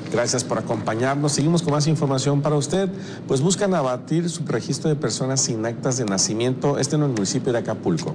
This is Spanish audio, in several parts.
Gracias por acompañarnos. Seguimos con más información para usted. Pues buscan abatir su registro de personas sin actas de nacimiento, en el municipio de Acapulco.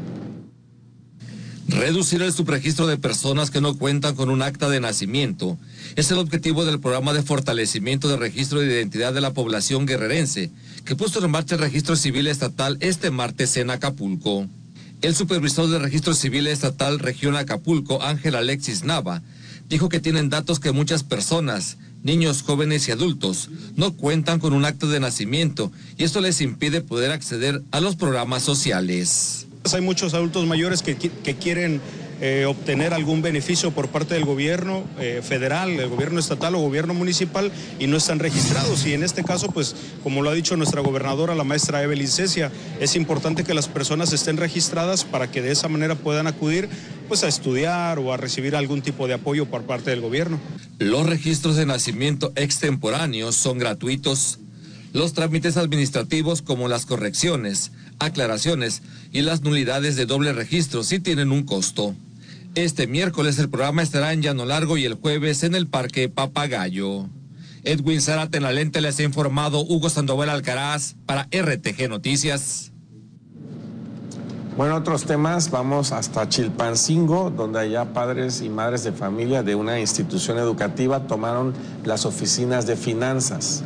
Reducir el subregistro de personas que no cuentan con un acta de nacimiento es el objetivo del programa de fortalecimiento del registro de identidad de la población guerrerense, que puso en marcha el registro civil estatal este martes en Acapulco. El supervisor del registro civil estatal región Acapulco, Ángel Alexis Nava, dijo que tienen datos que muchas personas, niños, jóvenes y adultos, no cuentan con un acta de nacimiento y esto les impide poder acceder a los programas sociales. Hay muchos adultos mayores que quieren obtener algún beneficio por parte del gobierno federal, del gobierno estatal o gobierno municipal y no están registrados. Y en este caso, pues, como lo ha dicho nuestra gobernadora, la maestra Evelyn Cecia, es importante que las personas estén registradas para que de esa manera puedan acudir pues a estudiar o a recibir algún tipo de apoyo por parte del gobierno. Los registros de nacimiento extemporáneos son gratuitos. Los trámites administrativos como las correcciones, aclaraciones y las nulidades de doble registro sí tienen un costo. Este miércoles el programa estará en Llano Largo y el jueves en el Parque Papagayo. Edwin Zárate en la lente les ha informado Hugo Sandoval Alcaraz para RTG Noticias. Bueno, otros temas, vamos hasta Chilpancingo, donde allá padres y madres de familia de una institución educativa tomaron las oficinas de finanzas.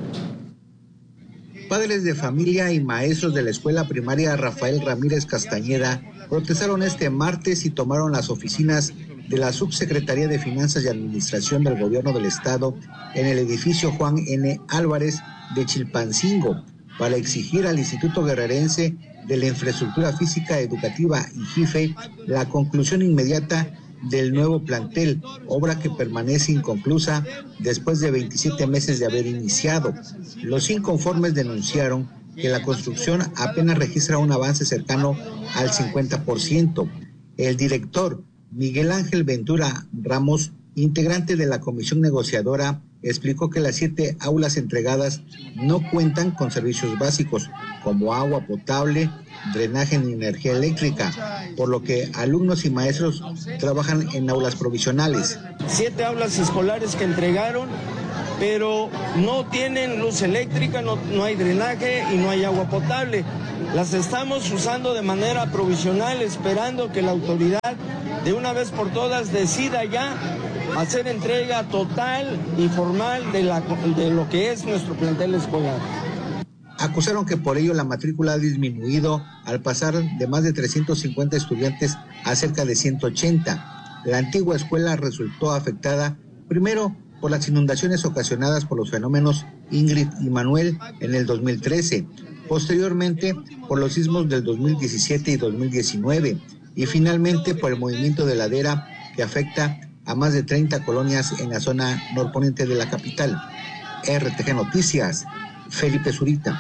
Padres de familia y maestros de la escuela primaria Rafael Ramírez Castañeda protestaron este martes y tomaron las oficinas de la Subsecretaría de Finanzas y Administración del Gobierno del Estado en el edificio Juan N. Álvarez de Chilpancingo para exigir al Instituto Guerrerense de la Infraestructura Física Educativa IGIFE la conclusión inmediata del nuevo plantel, obra que permanece inconclusa después de 27 meses de haber iniciado. Los inconformes denunciaron que la construcción apenas registra un avance cercano al 50%. El director Miguel Ángel Ventura Ramos, integrante de la comisión negociadora, explicó que las 7 aulas entregadas no cuentan con servicios básicos como agua potable, drenaje ni energía eléctrica, por lo que alumnos y maestros trabajan en aulas provisionales. 7 aulas escolares que entregaron, pero no tienen luz eléctrica, no hay drenaje y no hay agua potable. Las estamos usando de manera provisional, esperando que la autoridad de una vez por todas decida ya hacer entrega total y formal de lo que es nuestro plantel escolar. Acusaron que por ello la matrícula ha disminuido al pasar de más de 350 estudiantes a cerca de 180. La antigua escuela resultó afectada primero por las inundaciones ocasionadas por los fenómenos Ingrid y Manuel en el 2013, posteriormente por los sismos del 2017 y 2019 y finalmente por el movimiento de ladera que afecta a más de 30 colonias en la zona norponiente de la capital. RTG Noticias, Felipe Zurita.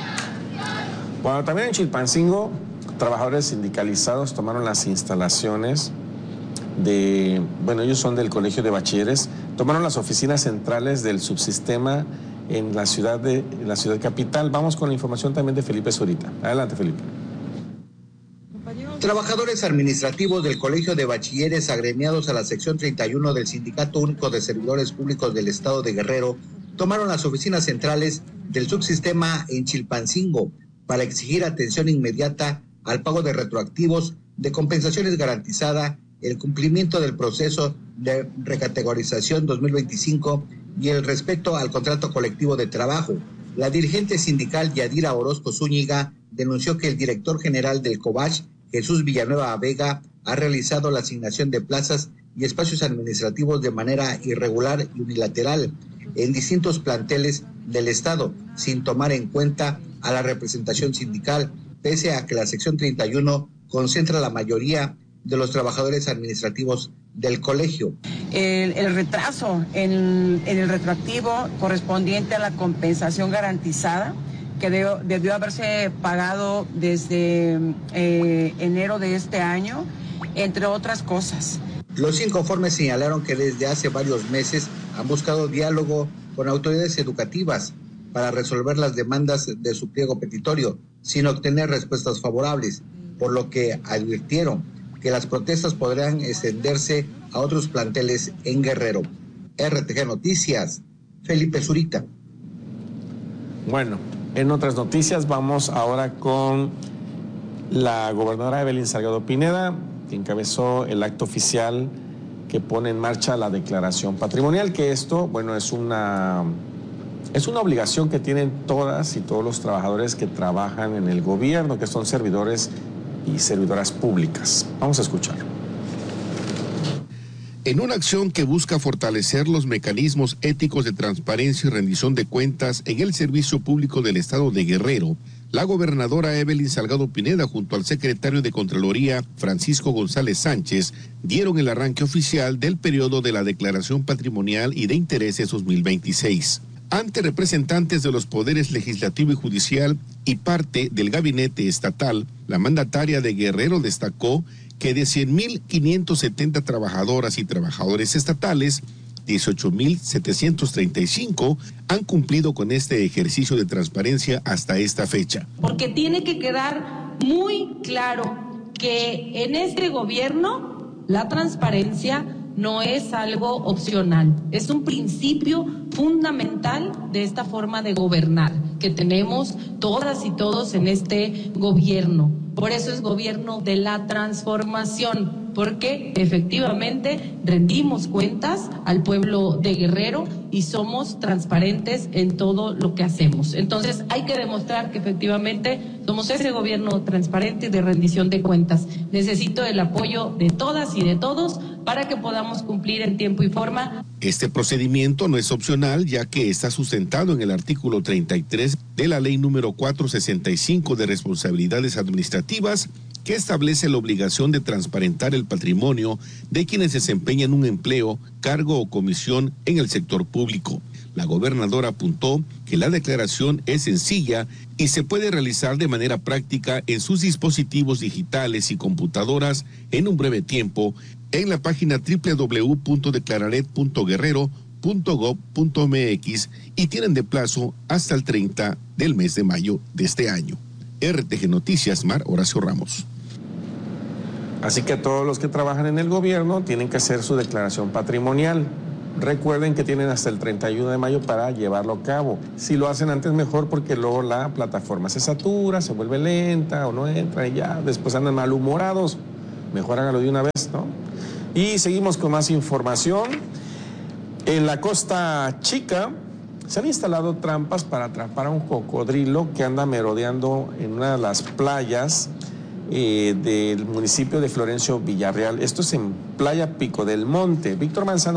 Bueno, también en Chilpancingo, trabajadores sindicalizados tomaron las instalaciones ellos son del Colegio de Bachilleres, tomaron las oficinas centrales del subsistema en la ciudad capital. Vamos con la información también de Felipe Zurita. Adelante, Felipe. Trabajadores administrativos del Colegio de Bachilleres agremiados a la sección 31 del Sindicato Único de Servidores Públicos del Estado de Guerrero tomaron las oficinas centrales del subsistema en Chilpancingo para exigir atención inmediata al pago de retroactivos, de compensaciones garantizada, el cumplimiento del proceso de recategorización 2025 y el respeto al contrato colectivo de trabajo. La dirigente sindical Yadira Orozco Zúñiga denunció que el director general del COBACH, Jesús Villanueva Vega, ha realizado la asignación de plazas y espacios administrativos de manera irregular y unilateral en distintos planteles del Estado, sin tomar en cuenta a la representación sindical, pese a que la sección 31 concentra la mayoría de los trabajadores administrativos del colegio. El retraso en el retroactivo correspondiente a la compensación garantizada, que debió haberse pagado desde enero de este año, entre otras cosas. Los inconformes señalaron que desde hace varios meses han buscado diálogo con autoridades educativas para resolver las demandas de su pliego petitorio, sin obtener respuestas favorables, por lo que advirtieron que las protestas podrán extenderse a otros planteles en Guerrero. RTG Noticias, Felipe Zurita. Bueno, en otras noticias vamos ahora con la gobernadora Evelyn Salgado Pineda, que encabezó el acto oficial que pone en marcha la declaración patrimonial, que esto, bueno, es una obligación que tienen todas y todos los trabajadores que trabajan en el gobierno, que son servidores y servidoras públicas. Vamos a escuchar. En una acción que busca fortalecer los mecanismos éticos de transparencia y rendición de cuentas en el servicio público del estado de Guerrero, la gobernadora Evelyn Salgado Pineda junto al secretario de Contraloría Francisco González Sánchez dieron el arranque oficial del periodo de la Declaración Patrimonial y de Intereses 2026. Ante representantes de los poderes legislativo y judicial y parte del gabinete estatal, la mandataria de Guerrero destacó que de 100.570 trabajadoras y trabajadores estatales, 18.735 han cumplido con este ejercicio de transparencia hasta esta fecha. Porque tiene que quedar muy claro que en este gobierno la transparencia no es algo opcional, es un principio fundamental de esta forma de gobernar que tenemos todas y todos en este gobierno. Por eso es gobierno de la transformación, porque efectivamente rendimos cuentas al pueblo de Guerrero y somos transparentes en todo lo que hacemos. Entonces hay que demostrar que efectivamente somos ese gobierno transparente de rendición de cuentas. Necesito el apoyo de todas y de todos para que podamos cumplir en tiempo y forma. Este procedimiento no es opcional, ya que está sustentado en el artículo 33 de la ley número 465 de responsabilidades administrativas, que establece la obligación de transparentar el patrimonio de quienes desempeñan un empleo, cargo o comisión en el sector público. La gobernadora apuntó que la declaración es sencilla y se puede realizar de manera práctica en sus dispositivos digitales y computadoras en un breve tiempo en la página www.declararet.guerrero.gov.mx y tienen de plazo hasta el 30 del mes de mayo de este año. RTG Noticias, Mar Horacio Ramos. Así que todos los que trabajan en el gobierno tienen que hacer su declaración patrimonial. Recuerden que tienen hasta el 31 de mayo para llevarlo a cabo. Si lo hacen antes mejor, porque luego la plataforma se satura, se vuelve lenta o no entra y ya después andan malhumorados. Mejor háganlo de una vez, ¿no? Y seguimos con más información. En la Costa Chica se han instalado trampas para atrapar a un cocodrilo que anda merodeando en una de las playas del municipio de Florencio Villarreal. Esto es en Playa Pico del Monte. Víctor Manzana